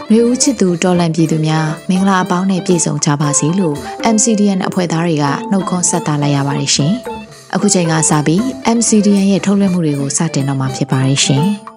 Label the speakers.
Speaker 1: ရေဦးချစ်သူတော်လန်ပြည်သူများမင်္ဂလာအပေါင်းနဲ့ပြည့်စုံကြပါစေလို့ MCDN အဖွဲ့သားတွေကနှုတ်ခွန်းဆက်တာလိုက်ရပါတယ်ရှင်။အခုချိန်ကစပြီး MCDN ရဲ့ထုတ်လွှင့်မှုတွေကိုစတင်တော့မှာဖြစ်ပါတယ်ရှင်။